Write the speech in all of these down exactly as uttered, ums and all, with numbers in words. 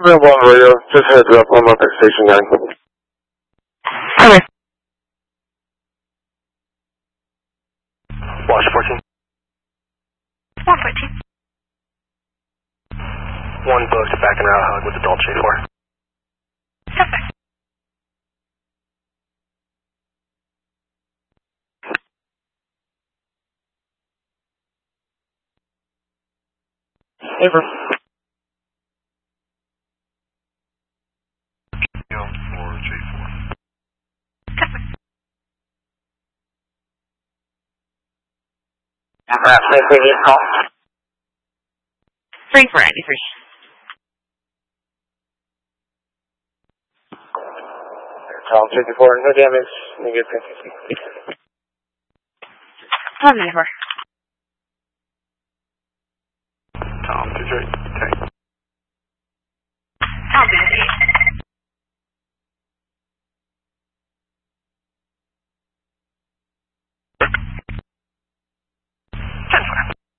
I'm on the radio. Just heads up. I'm up at Station nine. Okay. Watch fourteen. one fourteen. One booked back and route hug with the Dolce four. Okay. Over. four J four. Perhaps my previous call. three four ninety-three. Tom fifty-four, no damage. Negative fifty. Tom ninety-four. Tom Detroit. Okay. Tom ninety-eight. ten four.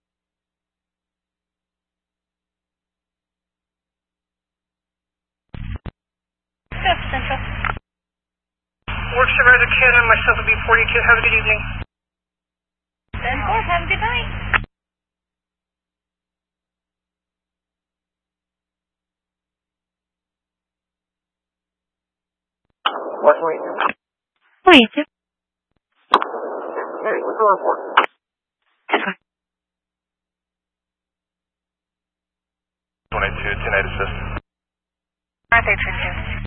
Good, Central. Work Supervisor Kid and myself will be forty Kid. Have a good evening. ten four, have a good night. What can we do? twenty-two. Hey, what's the report? ten four. twenty-two, tonight assist. North eight twenty-two.